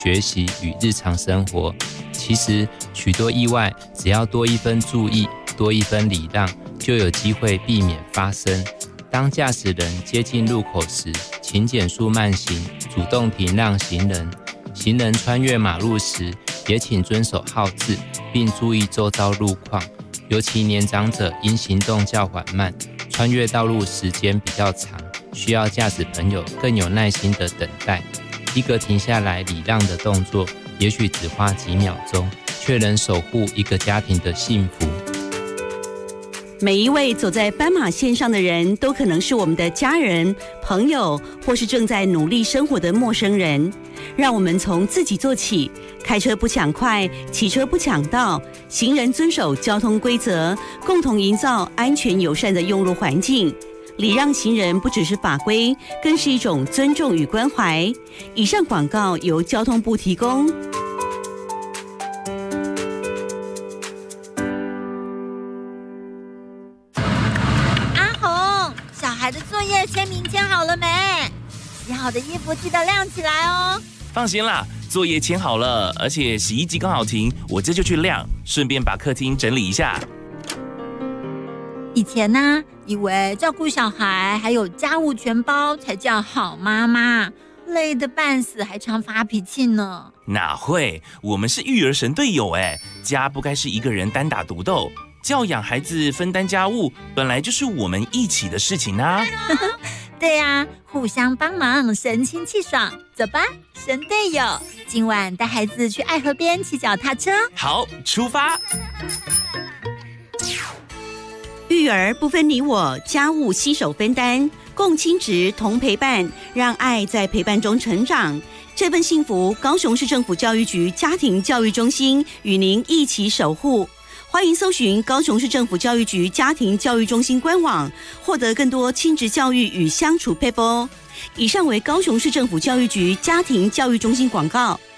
学习与日常生活。其实许多意外，只要多一分注意，多一分礼让，就有机会避免发生。当驾驶人接近路口时，请减速慢行，主动停让行人。行人穿越马路时，也请遵守号志，并注意周遭路况。尤其年长者因行动较缓慢，穿越道路时间比较长，需要驾驶朋友更有耐心的等待。一个停下来礼让的动作，也许只花几秒钟，却能守护一个家庭的幸福。 每一位走在斑马线上的人，都可能是我们的家人、朋友，或是正在努力生活的陌生人。让我们从自己做起，开车不抢快，骑车不抢道，行人遵守交通规则，共同营造安全友善的用路环境。礼让行人不只是法规，更是一种尊重与关怀。以上广告由交通部提供。 孩子作业签名签好了没？洗好的衣服记得晾起来哦。 放心啦，作业签好了，而且洗衣机刚好停，我这就去晾，顺便把客厅整理一下。 以前呢，以为照顾小孩还有家务全包才叫好妈妈，累得半死，还常发脾气呢。 哪会？我们是育儿神队友哎，家不该是一个人单打独斗。教养孩子、分担家务，本来就是我们一起的事情啊。 对啊，互相帮忙，神清气爽。走吧，神队友，今晚带孩子去爱河边骑脚踏车。 好，出发。 育儿不分你我，家务携手分担，共亲职同陪伴，让爱在陪伴中成长。这份幸福，高雄市政府教育局家庭教育中心与您一起守护。欢迎搜寻高雄市政府教育局家庭教育中心官网，获得更多亲职教育与相处撇步。以上为高雄市政府教育局家庭教育中心广告。